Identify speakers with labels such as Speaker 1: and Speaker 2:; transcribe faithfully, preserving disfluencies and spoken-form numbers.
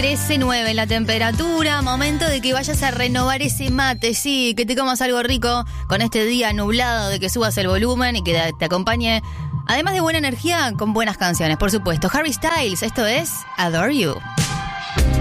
Speaker 1: trece nueve la temperatura, momento de que vayas a renovar ese mate, sí, que te comas algo rico con este día nublado, de que subas el volumen y que te acompañe, además de buena energía, con buenas canciones, por supuesto. Harry Styles, esto es Adore You.